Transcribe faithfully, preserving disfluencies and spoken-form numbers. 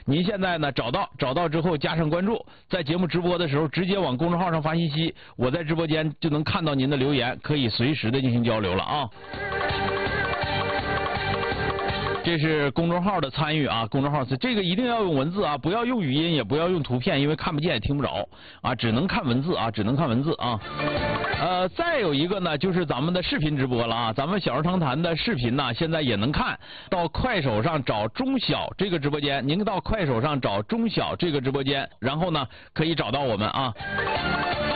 您现在呢找到找到之后加上关注，在节目直播的时候直接往公众号上发信息，我在直播间就能看到您的留言，可以随时的进行交流了啊。这是公众号的参与啊，公众号这个一定要用文字啊，不要用语音，也不要用图片，因为看不见也听不着啊，只能看文字啊，只能看文字啊。呃，再有一个呢，就是咱们的视频直播了啊，咱们小儿长谈的视频呢，现在也能看到快手上找中小这个直播间，您到快手上找中小这个直播间，然后呢可以找到我们啊。